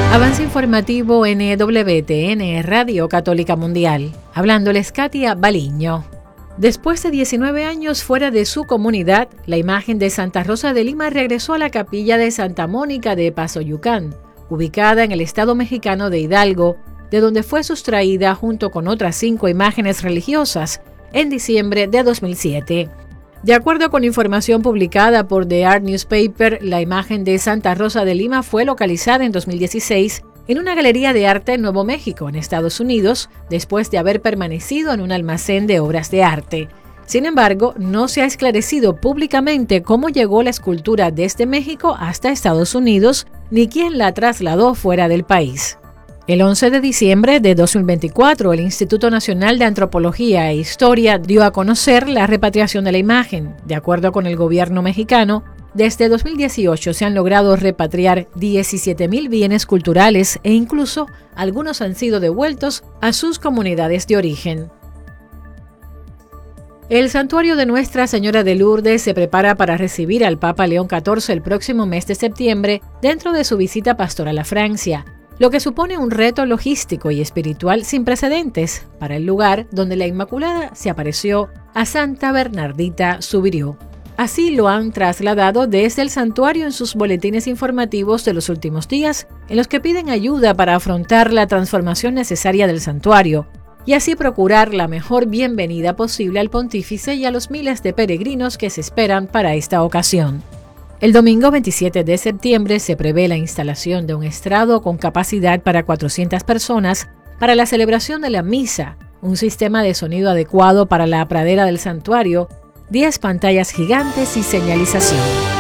Avance informativo NWTN, Radio Católica Mundial. Hablándoles Katia Baliño. Después de 19 años fuera de su comunidad, la imagen de Santa Rosa de Lima regresó a la capilla de Santa Mónica de Pasoyucán, ubicada en el estado mexicano de Hidalgo, de donde fue sustraída junto con otras 5 imágenes religiosas en diciembre de 2007. De acuerdo con información publicada por The Art Newspaper, la imagen de Santa Rosa de Lima fue localizada en 2016 en una galería de arte en Nuevo México, en Estados Unidos, después de haber permanecido en un almacén de obras de arte. Sin embargo, no se ha esclarecido públicamente cómo llegó la escultura desde México hasta Estados Unidos, ni quién la trasladó fuera del país. El 11 de diciembre de 2024, el Instituto Nacional de Antropología e Historia dio a conocer la repatriación de la imagen. De acuerdo con el gobierno mexicano, desde 2018 se han logrado repatriar 17,000 bienes culturales e incluso algunos han sido devueltos a sus comunidades de origen. El santuario de Nuestra Señora de Lourdes se prepara para recibir al Papa León XIV el próximo mes de septiembre dentro de su visita pastoral a Francia, lo que supone un reto logístico y espiritual sin precedentes para el lugar donde la Inmaculada se apareció a Santa Bernardita Subirió. Así lo han trasladado desde el santuario en sus boletines informativos de los últimos días, en los que piden ayuda para afrontar la transformación necesaria del santuario y así procurar la mejor bienvenida posible al pontífice y a los miles de peregrinos que se esperan para esta ocasión. El domingo 27 de septiembre se prevé la instalación de un estrado con capacidad para 400 personas para la celebración de la misa, un sistema de sonido adecuado para la pradera del santuario, 10 pantallas gigantes y señalización.